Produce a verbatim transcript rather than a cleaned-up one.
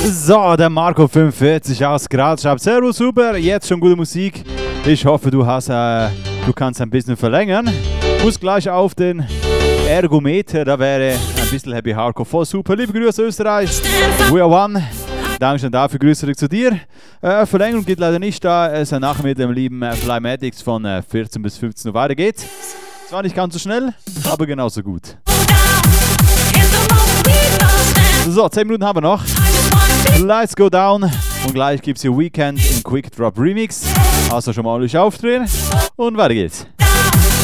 So, der Marco fünfundvierzig aus Graz schreibt: Servus, super, jetzt schon gute Musik. Ich hoffe, du hast, äh, du kannst ein bisschen verlängern. Muss gleich auf den Ergometer, da wäre ein bisschen Happy Hardcore voll super. Liebe Grüße aus Österreich. We are one. Dankeschön dafür, Grüße zurück zu dir. Äh, Verlängerung geht leider nicht, da es nachher mit dem lieben äh, Flymatics von äh, vierzehn bis fünfzehn Uhr weitergeht. Zwar nicht ganz so schnell, aber genauso gut. So, zehn Minuten haben wir noch. Let's go down. Und gleich gibt es hier Weekend im Quick Drop Remix. Also schon mal euch aufdrehen und weiter geht's.